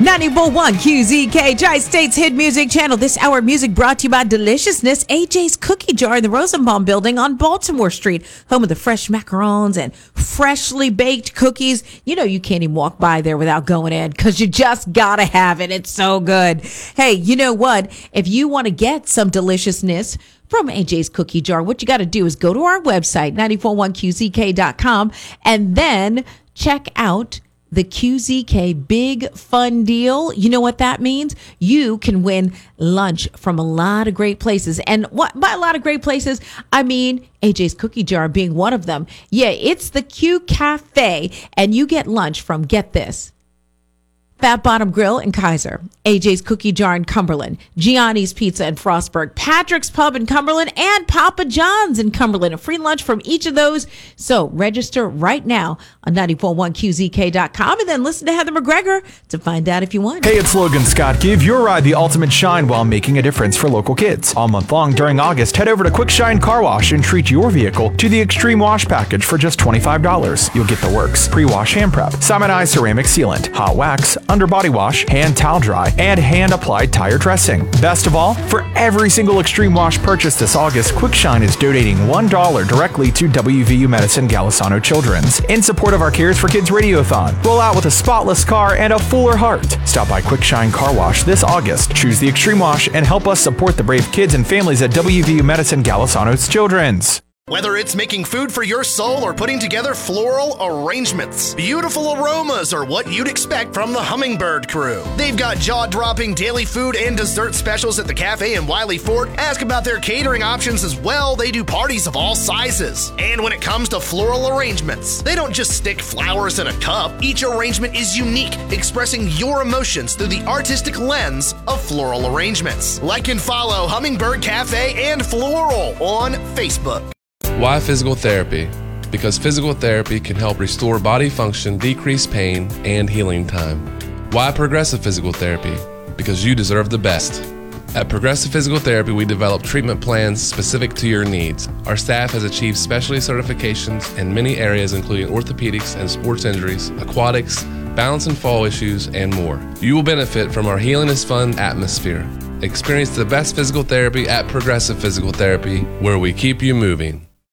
94.1 QZK, Tri-State's hit music channel. This hour of music brought to you by Deliciousness, AJ's Cookie Jar in the Rosenbaum Building on Baltimore Street, home of the fresh macarons and freshly baked cookies. You know you can't even walk by there without going in because you just gotta have it. It's so good. Hey, you know what? If you want to get some deliciousness from AJ's Cookie Jar, what you got to do is go to our website, 941qzk.com, and then check out the QZK Big Fun Deal. You know what that means? You can win lunch from a lot of great places. And what by a lot of great places, I mean AJ's Cookie Jar being one of them. Yeah, it's the Q Cafe, and you get lunch from, get this, Fat Bottom Grill in Kaiser, AJ's Cookie Jar in Cumberland, Gianni's Pizza in Frostburg, Patrick's Pub in Cumberland, and Papa John's in Cumberland. A free lunch from each of those. So register right now on 941qzk.com and then listen to Heather McGregor to find out if you won. Hey, it's Logan Scott. Give your ride the ultimate shine while making a difference for local kids. All month long during August, head over to Quick Shine Car Wash and treat your vehicle to the Extreme Wash Package for just $25. You'll get the works: pre-wash hand prep, Simon ceramic sealant, hot wax, underbody wash, hand towel dry, and hand-applied tire dressing. Best of all, for every single Extreme Wash purchase this August, Quick Shine is donating $1 directly to WVU Medicine Golisano Children's in support of our Cares for Kids Radiothon. Roll out with a spotless car and a fuller heart. Stop by Quick Shine Car Wash this August. Choose the Extreme Wash and help us support the brave kids and families at WVU Medicine Golisano's Children's. Whether it's making food for your soul or putting together floral arrangements, beautiful aromas are what you'd expect from the Hummingbird Crew. They've got jaw-dropping daily food and dessert specials at the cafe in Wiley Fort. Ask about their catering options as well. They do parties of all sizes. And when it comes to floral arrangements, they don't just stick flowers in a cup. Each arrangement is unique, expressing your emotions through the artistic lens of floral arrangements. Like and follow Hummingbird Cafe and Floral on Facebook. Why physical therapy? Because physical therapy can help restore body function, decrease pain, and healing time. Why progressive physical therapy? Because you deserve the best. At Progressive Physical Therapy, we develop treatment plans specific to your needs. Our staff has achieved specialty certifications in many areas, including orthopedics and sports injuries, aquatics, balance and fall issues, and more. You will benefit from our Healing is Fun atmosphere. Experience the best physical therapy at Progressive Physical Therapy, where we keep you moving.